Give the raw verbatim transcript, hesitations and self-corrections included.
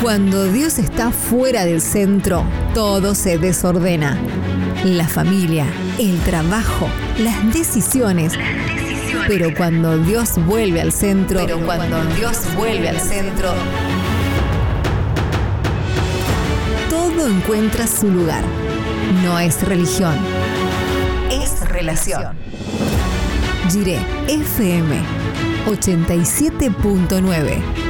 Cuando Dios está fuera del centro, todo se desordena. La familia, el trabajo, las decisiones. Las decisiones. Pero cuando Dios vuelve al centro, pero cuando Dios vuelve al centro, todo encuentra su lugar. No es religión, es relación. Jiré F M ochenta y siete punto nueve